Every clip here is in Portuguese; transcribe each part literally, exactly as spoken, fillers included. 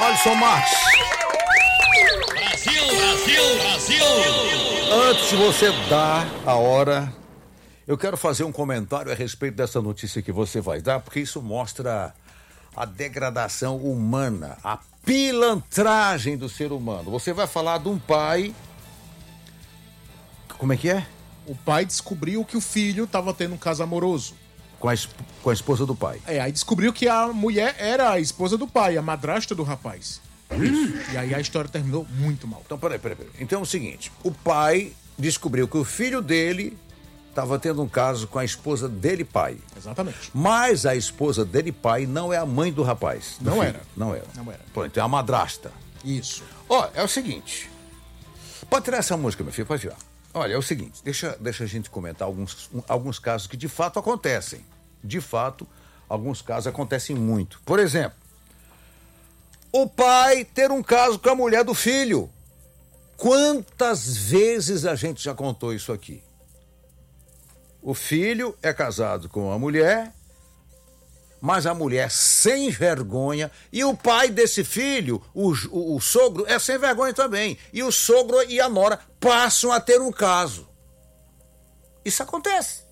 Alisson Marques. Brasil, Brasil, Brasil. Antes de você dar a hora, eu quero fazer um comentário a respeito dessa notícia que você vai dar, porque isso mostra a degradação humana, a pilantragem do ser humano. Você vai falar de um pai... Como é que é? O pai descobriu que o filho estava tendo um caso amoroso. Com a, com a esposa do pai. É, aí descobriu que a mulher era a esposa do pai, a madrasta do rapaz. Isso. E aí a história terminou muito mal. Então, peraí, peraí, peraí. Então é o seguinte, o pai descobriu que o filho dele estava tendo um caso com a esposa dele, pai. Exatamente. Mas a esposa dele, pai, não é a mãe do rapaz. Do não filho. era. Não era. Não era. Pô, então é a madrasta. Isso. Ó, é o seguinte. Pode tirar essa música, meu filho, pode tirar. Olha, é o seguinte, deixa, deixa a gente comentar alguns, um, alguns casos que de fato acontecem. De fato, alguns casos acontecem muito. Por exemplo, o pai ter um caso com a mulher do filho. Quantas vezes a gente já contou isso aqui? O filho é casado com a mulher, mas a mulher sem vergonha, e o pai desse filho, o, o, o sogro, é sem vergonha também. E o sogro e a nora passam a ter um caso. Isso acontece.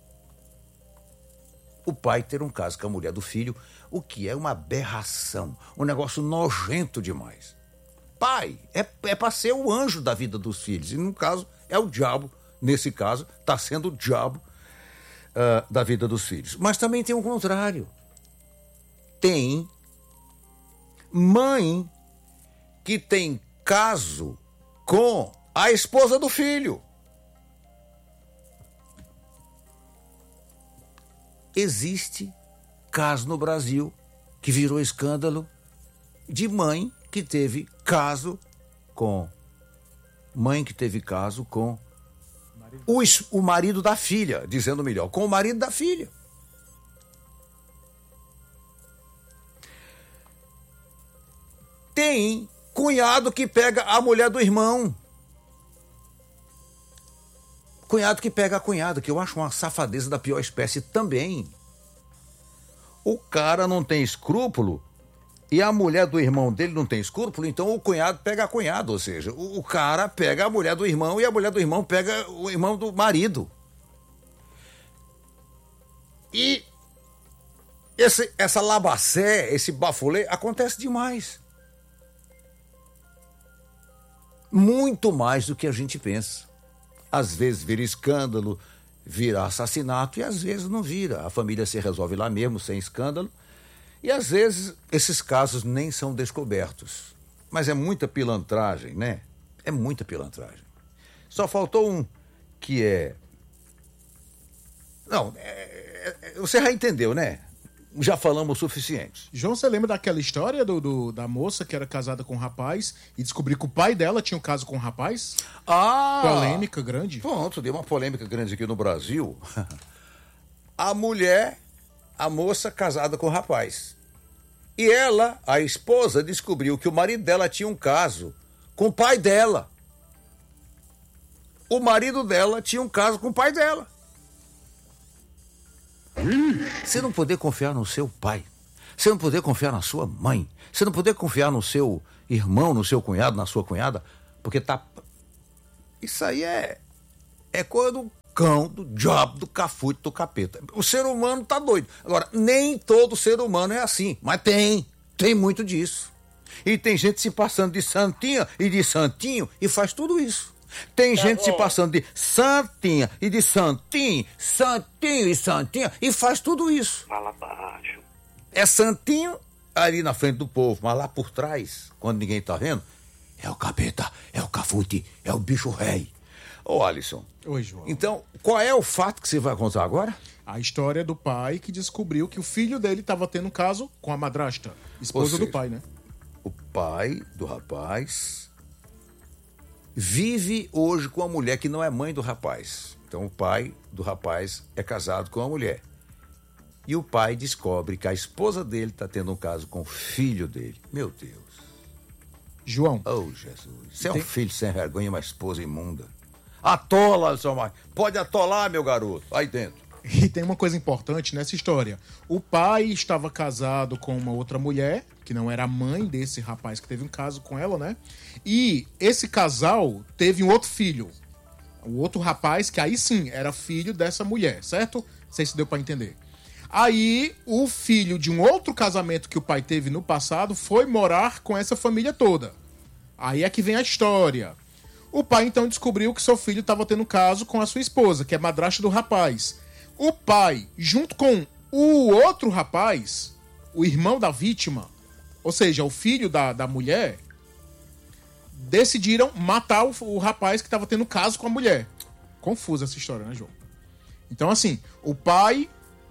O pai ter um caso com a mulher do filho, o que é uma aberração, um negócio nojento demais. Pai é, é para ser o anjo da vida dos filhos, e no caso é o diabo, nesse caso, está sendo o diabo uh, da vida dos filhos. Mas também tem o contrário. Tem mãe que tem caso com a esposa do filho. Existe caso no Brasil que virou escândalo de mãe que teve caso com mãe que teve caso com o, o marido da filha, dizendo melhor, com o marido da filha. Tem cunhado que pega a mulher do irmão. Cunhado que pega a cunhada, que eu acho uma safadeza da pior espécie também. O cara não tem escrúpulo e a mulher do irmão dele não tem escrúpulo, então o cunhado pega a cunhada, ou seja, o, o cara pega a mulher do irmão e a mulher do irmão pega o irmão do marido. E esse, essa labacé, esse bafulê, acontece demais. Muito mais do que a gente pensa. Às vezes vira escândalo, vira assassinato e às vezes não vira. A família se resolve lá mesmo, sem escândalo. E às vezes esses casos nem são descobertos. Mas é muita pilantragem, né? É muita pilantragem. Só faltou um que é... Não, é... É... você já entendeu, né? Já falamos o suficiente. João, você lembra daquela história do, do, da moça que era casada com um rapaz e descobriu que o pai dela tinha um caso com um rapaz? Ah! Polêmica grande. Pronto, deu uma polêmica grande aqui no Brasil. A mulher, a moça casada com o rapaz. E ela, a esposa, descobriu que o marido dela tinha um caso com o pai dela. O marido dela tinha um caso com o pai dela. Você não poder confiar no seu pai, você não poder confiar na sua mãe, você não poder confiar no seu irmão, no seu cunhado, na sua cunhada, porque tá... Isso aí é... é coisa do cão, do diabo, do cafute, do capeta. O ser humano tá doido. Agora, nem todo ser humano é assim, mas tem, tem muito disso. E tem gente se passando de santinha e de santinho e faz tudo isso. Tem tá gente bom. se passando de santinha e de santinho, santinho e santinha e faz tudo isso. Fala baixo. É santinho ali na frente do povo, mas lá por trás, quando ninguém tá vendo, é o capeta, é o cafute, é o bicho rei. Ô Alisson. Oi, João. Então, qual é o fato que você vai contar agora? A história do pai que descobriu que o filho dele estava tendo um caso com a madrasta, esposa seja, do pai, né? O pai do rapaz vive hoje com a mulher que não é mãe do rapaz. Então o pai do rapaz é casado com a mulher. E o pai descobre que a esposa dele está tendo um caso com o filho dele. Meu Deus. João. Oh, Jesus. Você é um filho sem vergonha, uma esposa imunda. Atola, Alisson Marques. Pode atolar, meu garoto. Aí dentro. E tem uma coisa importante nessa história. O pai estava casado com uma outra mulher, que não era a mãe desse rapaz que teve um caso com ela, né? E esse casal teve um outro filho. O outro rapaz, que aí sim era filho dessa mulher, certo? Não sei se deu pra entender. Aí, o filho de um outro casamento que o pai teve no passado foi morar com essa família toda. Aí é que vem a história. O pai então descobriu que seu filho estava tendo caso com a sua esposa, que é madrasta do rapaz. O pai, junto com o outro rapaz, o irmão da vítima, ou seja, o filho da, da mulher, decidiram matar o, o rapaz que estava tendo caso com a mulher. Confusa essa história, né, João? Então, assim, o pai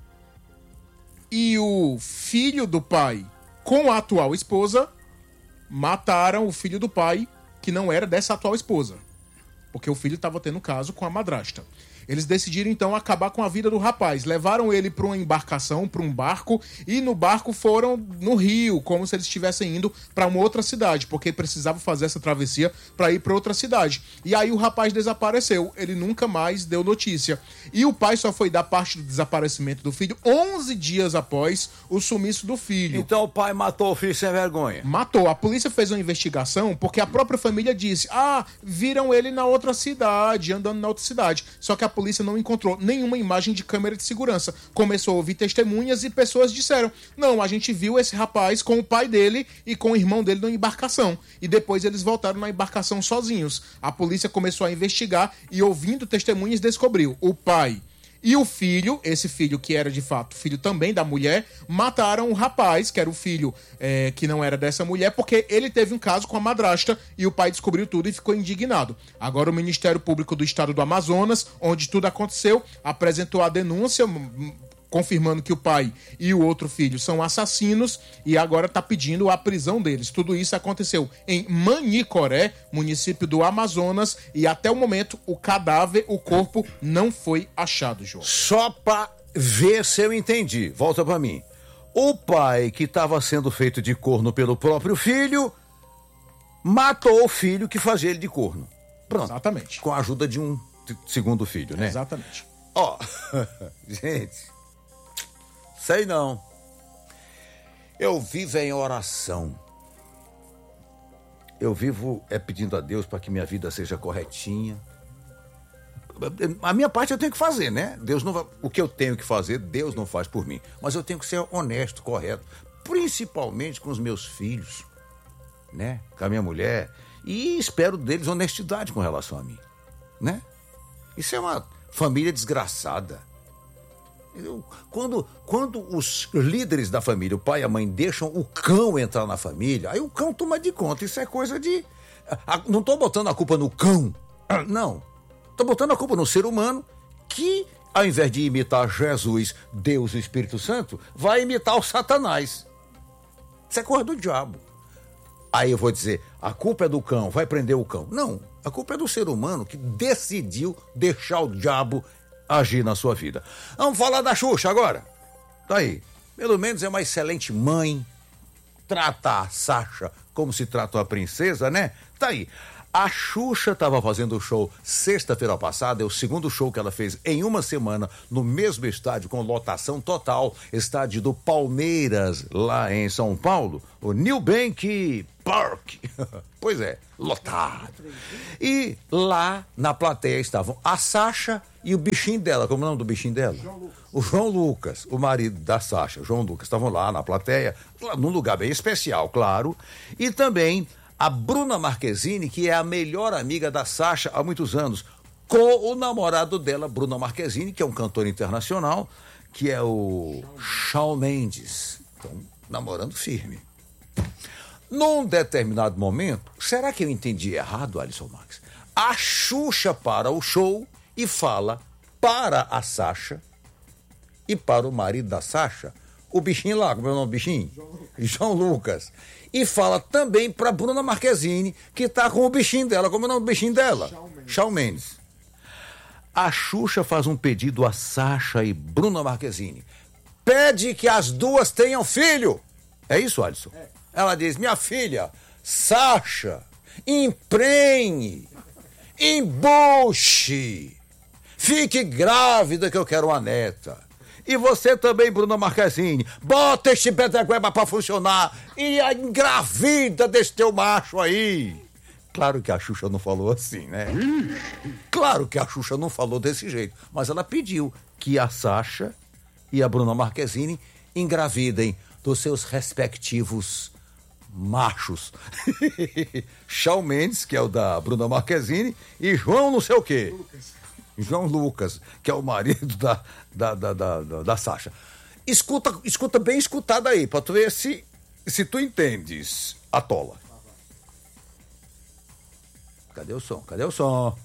e o filho do pai com a atual esposa mataram o filho do pai que não era dessa atual esposa. Porque o filho estava tendo caso com a madrasta. Eles decidiram, então, acabar com a vida do rapaz. Levaram ele para uma embarcação, para um barco, e no barco foram no rio, como se eles estivessem indo para uma outra cidade, porque precisavam fazer essa travessia para ir para outra cidade. E aí o rapaz desapareceu. Ele nunca mais deu notícia. E o pai só foi dar parte do desaparecimento do filho onze dias após o sumiço do filho. Então o pai matou o filho sem vergonha. Matou. A polícia fez uma investigação porque a própria família disse: ah, viram ele na outra cidade, andando na outra cidade. Só que a polícia não encontrou nenhuma imagem de câmera de segurança. Começou a ouvir testemunhas e pessoas disseram: não, a gente viu esse rapaz com o pai dele e com o irmão dele na embarcação. E depois eles voltaram na embarcação sozinhos. A polícia começou a investigar e, ouvindo testemunhas, descobriu: o pai e o filho, esse filho que era de fato filho também da mulher, mataram o rapaz, que era o filho é, que não era dessa mulher, porque ele teve um caso com a madrasta e o pai descobriu tudo e ficou indignado. Agora o Ministério Público do Estado do Amazonas, onde tudo aconteceu, apresentou a denúncia confirmando que o pai e o outro filho são assassinos e agora está pedindo a prisão deles. Tudo isso aconteceu em Manicoré, município do Amazonas, e até o momento o cadáver, o corpo, não foi achado, João. Só pra ver se eu entendi. Volta pra mim. O pai, que estava sendo feito de corno pelo próprio filho, matou o filho que fazia ele de corno. Pronto. Exatamente. Com a ajuda de um segundo filho, né? Exatamente. Ó, gente... Sei não. Eu vivo em oração. Eu vivo é pedindo a Deus para que minha vida seja corretinha. A minha parte eu tenho que fazer, né? Deus não vai... O que eu tenho que fazer, Deus não faz por mim. Mas eu tenho que ser honesto, correto. Principalmente com os meus filhos, né? Com a minha mulher. E espero deles honestidade com relação a mim, né? Isso é uma família desgraçada. Eu, quando, quando os líderes da família, o pai e a mãe, deixam o cão entrar na família, aí o cão toma de conta. Isso é coisa de... A, não estou botando a culpa no cão, não. Estou botando a culpa no ser humano que, ao invés de imitar Jesus, Deus e o Espírito Santo, vai imitar o Satanás. Isso é coisa do diabo. Aí eu vou dizer, a culpa é do cão, vai prender o cão. Não, a culpa é do ser humano que decidiu deixar o diabo agir na sua vida. Vamos falar da Xuxa agora. Tá aí. Pelo menos é uma excelente mãe. Trata a Sasha como se trata a princesa, né? Tá aí. A Xuxa estava fazendo o show sexta-feira passada, é o segundo show que ela fez em uma semana no mesmo estádio com lotação total, estádio do Palmeiras, lá em São Paulo, o New Bank Park. Pois é, lotado. E lá na plateia estavam a Sasha e o bichinho dela, como é o nome do bichinho dela? João o João Lucas, o marido da Sasha, João Lucas, estavam lá na plateia, num lugar bem especial, claro, e também a Bruna Marquezine, que é a melhor amiga da Sasha há muitos anos, com o namorado dela, Bruna Marquezine, que é um cantor internacional, que é o Shawn Mendes. Então, namorando firme. Num determinado momento, será que eu entendi errado, Alisson Marques? A Xuxa para o show e fala para a Sasha e para o marido da Sasha, o bichinho lá, como é o nome do bichinho? João Lucas. João Lucas. E fala também para Bruna Marquezine, que tá com o bichinho dela. Como é o nome do bichinho dela? Shawn Mendes. Shawn Mendes. A Xuxa faz um pedido a Sasha e Bruna Marquezine. Pede que as duas tenham filho. É isso, Alisson? É. Ela diz, minha filha, Sasha, emprenhe, embuche, Fique grávida que eu quero uma neta. E você também, Bruna Marquezine, bota este bedegueba pra funcionar e engravida desse teu macho aí. Claro que a Xuxa não falou assim, né? Claro que a Xuxa não falou desse jeito, mas ela pediu que a Sasha e a Bruna Marquezine engravidem dos seus respectivos machos. Shawn Mendes, que é o da Bruna Marquezine, e João não sei o quê. Lucas. João Lucas, que é o marido da, da, da, da, da, da Sasha. Escuta, escuta bem escutado aí, pra tu ver se, se tu entendes a tola. Cadê o som? Cadê o som?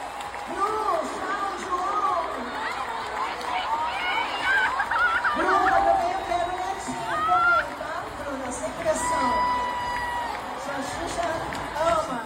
Bruna, também eu quero netinho também, tá? Bruna, sem pressão. Sua Xuxa ama.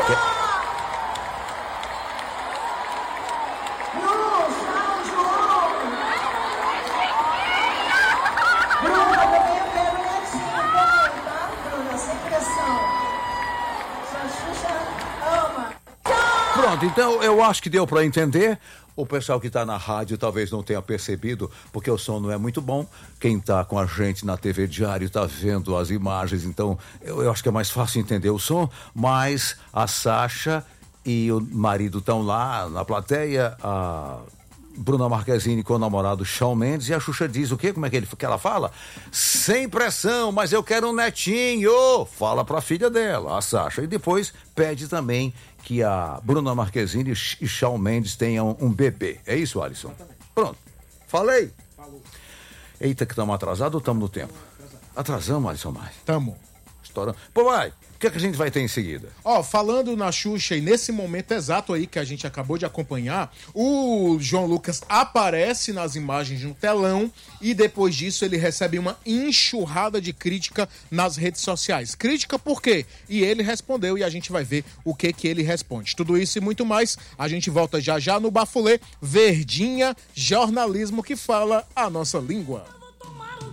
Bruna, também eu quero netinho também, tá? Bruna, sem pressão. Sua Xuxa ama. Pronto, então eu acho que deu pra entender. O pessoal que tá na rádio talvez não tenha percebido, porque o som não é muito bom. Quem tá com a gente na T V Diário tá vendo as imagens, então eu, eu acho que é mais fácil entender o som. Mas a Sasha e o marido estão lá na plateia, a Bruna Marquezine com o namorado Shawn Mendes, e a Xuxa diz o quê? Como é que, ele, que ela fala? Sem pressão, mas eu quero um netinho. Fala pra filha dela, a Sasha. E depois pede também que a Bruna Marquezine e Shawn Mendes tenham um bebê. É isso, Alisson? Exatamente. Pronto. Falei? Falou. Eita, que estamos atrasados ou estamos no tempo? Atrasamos, Alisson, mais. Tamo. Estourando. Pô, vai. O que, é que a gente vai ter em seguida? Ó, falando na Xuxa e nesse momento exato aí que a gente acabou de acompanhar, o João Lucas aparece nas imagens no telão e depois disso ele recebe uma enxurrada de crítica nas redes sociais. Crítica por quê? E ele respondeu e a gente vai ver o que que ele responde. Tudo isso e muito mais, a gente volta já já no Bafulê, Verdinha, jornalismo que fala a nossa língua.